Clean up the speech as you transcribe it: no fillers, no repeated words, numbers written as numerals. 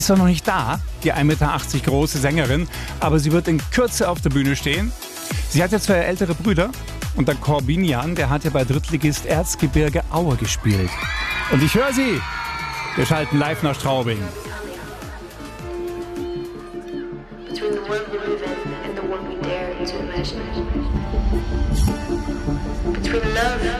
Ist zwar noch nicht da, die 1,80 Meter große Sängerin, aber sie wird in Kürze auf der Bühne stehen. Sie hat ja 2 ältere Brüder und der Corbinian, der hat ja bei Drittligist Erzgebirge Aue gespielt. Und ich höre sie. Wir schalten live nach Straubing. Between the world we live in and the one we dare to imagine. Between love